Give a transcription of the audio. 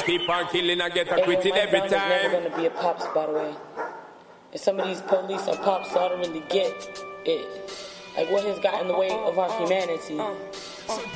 keep on killing and get acquitted every time. There's never gonna be a Pops, by the way. And some of these police and Pops, so I don't really get it. Like, what has got in the way of our humanity?